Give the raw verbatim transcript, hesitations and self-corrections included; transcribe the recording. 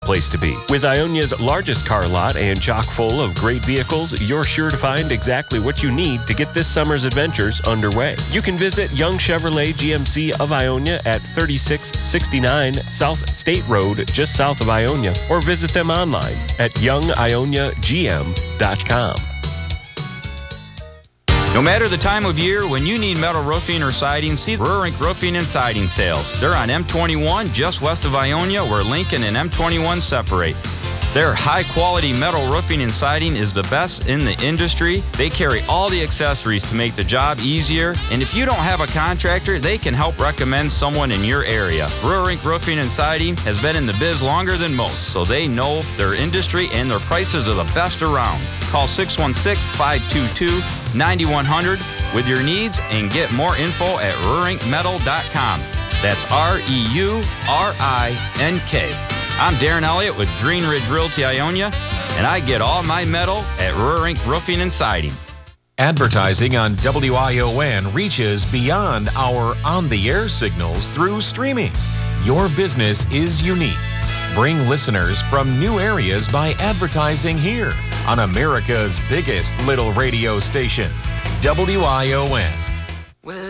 place to be. With Ionia's largest car lot and chock full of great vehicles, you're sure to find exactly what you need to get this summer's adventures underway. You can visit Young Chevrolet G M C of Ionia at thirty-six sixty-nine South State Road, just south of Ionia, or visit them online at young ionia g m dot com. No matter the time of year, when you need metal roofing or siding, see Rurink Roofing and Siding Sales. They're on M twenty-one, just west of Ionia, where Lincoln and M twenty-one separate. Their high-quality metal roofing and siding is the best in the industry. They carry all the accessories to make the job easier, and if you don't have a contractor, they can help recommend someone in your area. Rurink Roofing and Siding has been in the biz longer than most, so they know their industry and their prices are the best around. Call six one six, five two two, nine one zero zero with your needs and get more info at rurink metal dot com. That's R E U R I N K. I'm Darren Elliott with Green Ridge Realty Ionia, and I get all my metal at Rurink Roofing and Siding. Advertising on W I O N reaches beyond our on-the-air signals through streaming. Your business is unique. Bring listeners from new areas by advertising here on America's biggest little radio station, W I O N.